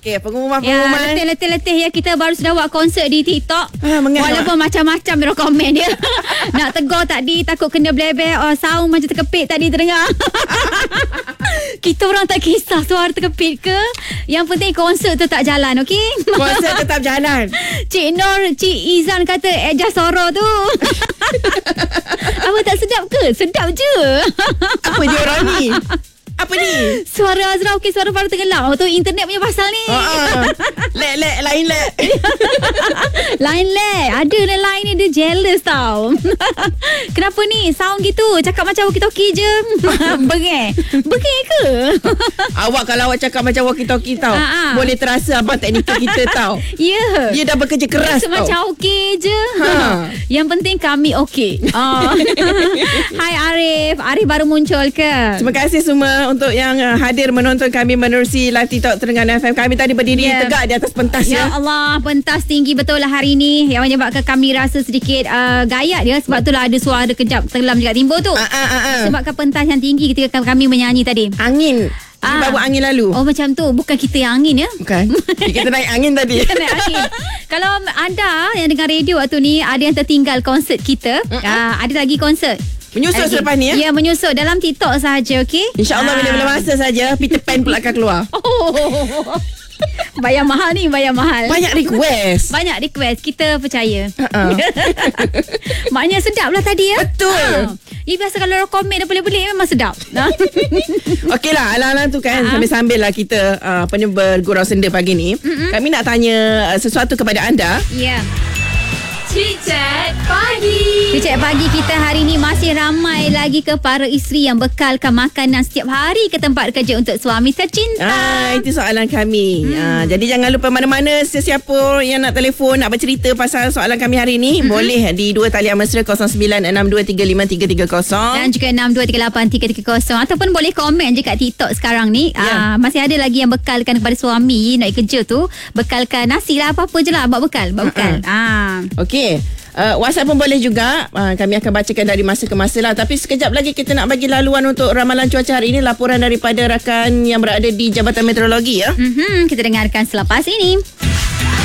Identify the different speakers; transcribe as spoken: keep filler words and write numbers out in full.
Speaker 1: Okey, pengumuman-pengumuman.
Speaker 2: Ya, letih-letih ya, kita baru sudah buat konsert di TikTok.
Speaker 1: Ah,
Speaker 2: Walaupun macam-macam dia komen dia. Nak tegur tadi, takut kena blebek. Oh, sound macam terkepit tadi terdengar. Kita orang tak kisah suara terkepit ke. Yang penting konsert tu tak jalan, okey?
Speaker 1: Konsert tetap jalan.
Speaker 2: Cik Nur, Cik Izan kata adjust suara tu. Apa tak sedap ke? Sedap je.
Speaker 1: Apa dia orang ni? Apa ni?
Speaker 2: Suara Azra okey, suara Farah tenggelam. Oh tu internet punya pasal ni.
Speaker 1: Ha. Lek lek lain lek.
Speaker 2: Lain lek. Ada lah lain ni, dia jealous tau. Kenapa ni? Sound gitu. Cakap macam walkie-talkie je. Bengek. Bengek ke?
Speaker 1: Awak kalau awak cakap macam walkie-talkie tau,
Speaker 2: Ha-ha.
Speaker 1: boleh terasa abang teknikal kita tau.
Speaker 2: Ya. Yeah.
Speaker 1: Dia dah bekerja keras
Speaker 2: Rasa
Speaker 1: tau.
Speaker 2: macam okey je.
Speaker 1: Ha.
Speaker 2: Yang penting kami okey. Oh. Hai Arif. Arif baru muncul ke?
Speaker 1: Terima kasih semua untuk yang uh, hadir menonton kami menerusi live TikTok Terengganu F M. Kami tadi berdiri
Speaker 2: Yeah.
Speaker 1: tegak di atas pentas
Speaker 2: Ya
Speaker 1: ya.
Speaker 2: Allah, pentas tinggi betul lah hari ni, yang menyebabkan kami rasa sedikit uh, gayat dia. Sebab itulah ada suara kejap tenggelam juga timbul tu.
Speaker 1: Ah, ah, ah, ah.
Speaker 2: Sebabkan pentas yang tinggi ketika kami menyanyi tadi.
Speaker 1: Angin.
Speaker 2: Ah.
Speaker 1: Dia bawa angin lalu.
Speaker 2: Oh macam tu. Bukan kita yang angin ya.
Speaker 1: Bukan. Kita naik angin tadi.
Speaker 2: Kita naik angin. Kalau anda yang dengar radio waktu ni, ada yang tertinggal konsert kita, uh-uh. uh, ada lagi konsert
Speaker 1: Menyusul
Speaker 2: lagi.
Speaker 1: selepas ni ya.
Speaker 2: Ya, menyusul dalam TikTok sahaja, okey?
Speaker 1: InsyaAllah
Speaker 2: Ah.
Speaker 1: bila-bila masa saja Peter Pan pula akan keluar.
Speaker 2: Oh. Bayar mahal ni, bayar mahal.
Speaker 1: Banyak request.
Speaker 2: Banyak request. Kita percaya.
Speaker 1: Uh-uh.
Speaker 2: Maknanya sedap lah tadi ya.
Speaker 1: Betul.
Speaker 2: Ini biasa kalau orang komen dan pelik-pelik memang sedap.
Speaker 1: Okey lah, alang-alang tu kan,
Speaker 2: Ha.
Speaker 1: sambil-sambil lah kita uh, apa ni, bergurau senda pagi ni. Mm-mm. Kami nak tanya uh, sesuatu kepada anda.
Speaker 2: Ya. Yeah.
Speaker 3: Chit Chat Pagi.
Speaker 2: Chit Chat Pagi kita hari ni masih ramai lagi ke para isteri yang bekalkan makanan setiap hari ke tempat kerja untuk suami tercinta.
Speaker 1: Ah, itu soalan kami. Hmm. Ah, jadi jangan lupa mana-mana sesiapa yang nak telefon, nak bercerita pasal soalan kami hari ni, hmm. boleh di dua talian mesra kosong sembilan enam dua tiga lima tiga tiga kosong
Speaker 2: Dan juga enam dua tiga lapan tiga tiga kosong. Ataupun boleh komen je kat TikTok sekarang ni.
Speaker 1: Ya.
Speaker 2: Ah, masih ada lagi yang bekalkan kepada suami nak kerja tu. Bekalkan nasi lah, apa-apa je lah. Buat bekal. Buat bekal.
Speaker 1: Uh-uh.
Speaker 2: Ah.
Speaker 1: Okey. Uh, WhatsApp pun boleh juga. uh, Kami akan bacakan dari masa ke masa lah. Tapi sekejap lagi kita nak bagi laluan untuk ramalan cuaca hari ini. Laporan daripada rakan yang berada di Jabatan Meteorologi ya.
Speaker 2: Mm-hmm, kita dengarkan selepas ini.